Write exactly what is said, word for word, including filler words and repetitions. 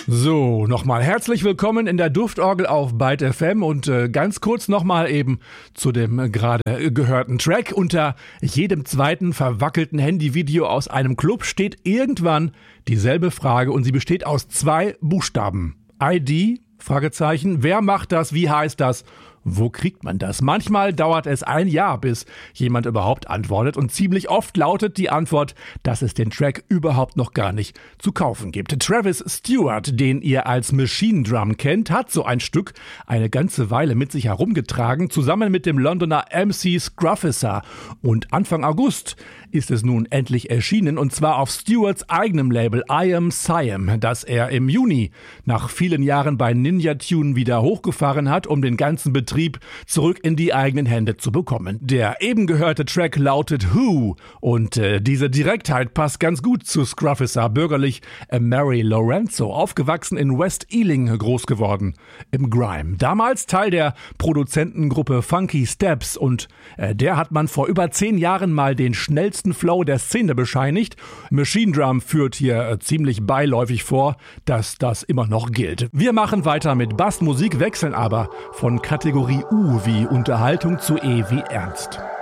So, nochmal herzlich willkommen in der Duftorgel auf Byte F M und äh, ganz kurz nochmal eben zu dem äh, gerade gehörten Track. Unter jedem zweiten verwackelten Handyvideo aus einem Club steht irgendwann dieselbe Frage und sie besteht aus zwei Buchstaben. I D, Fragezeichen, wer macht das, wie heißt das? Wo kriegt man das? Manchmal dauert es ein Jahr, bis jemand überhaupt antwortet und ziemlich oft lautet die Antwort, dass es den Track überhaupt noch gar nicht zu kaufen gibt. Travis Stewart, den ihr als Machine Drum kennt, hat so ein Stück eine ganze Weile mit sich herumgetragen, zusammen mit dem Londoner M C Scrufficer. Und Anfang August ist es nun endlich erschienen und zwar auf Stewarts eigenem Label I Am Siam, das er im Juni nach vielen Jahren bei Ninja Tune wieder hochgefahren hat, um den ganzen Betrieb zurück in die eigenen Hände zu bekommen. Der eben gehörte Track lautet Who und äh, diese Direktheit passt ganz gut zu Scrufficer, bürgerlich äh, Mary Lorenzo, aufgewachsen in West Ealing, groß geworden im Grime. Damals Teil der Produzentengruppe Funky Steps und äh, der hat man vor über zehn Jahren mal den schnellsten Flow der Szene bescheinigt. Machine Drum führt hier äh, ziemlich beiläufig vor, dass das immer noch gilt. Wir machen weiter mit Bassmusik, wechseln aber von Kategorie U wie Unterhaltung zu E wie Ernst.